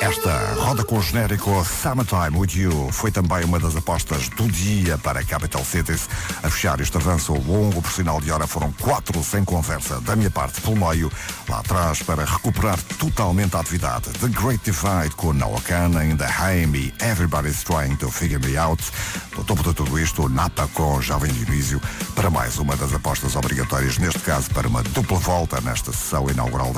Esta roda com o genérico Summertime With You foi também uma das apostas do dia para Capital Cities. A fechar este avanço longo, por sinal de hora, foram 4 sem conversa da minha parte pelo meio, lá atrás para recuperar totalmente a atividade. The Great Divide com Noah Kahan, In The Haim e Everybody's Trying To Figure Me Out. No topo de tudo isto, Napa com Jovem Dionísio para mais uma das apostas obrigatórias, neste caso para uma dupla volta nesta sessão inaugural da